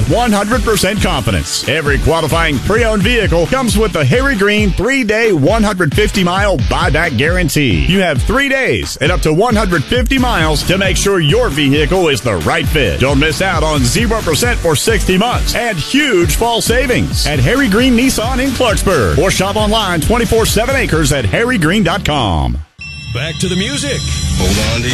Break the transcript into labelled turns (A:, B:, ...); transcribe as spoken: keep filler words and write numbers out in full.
A: with one hundred percent confidence. Every qualifying pre-owned vehicle comes with the Harry Green three-day, one hundred fifty mile buyback guarantee. You have three days and up to one hundred fifty miles to make sure your vehicle is the right fit. Don't miss out on zero percent for sixty months and huge fall savings at Harry Green Nissan in Clarksburg, or shop online twenty-four seven acres at harry green dot com.
B: Back to the music. Hold on to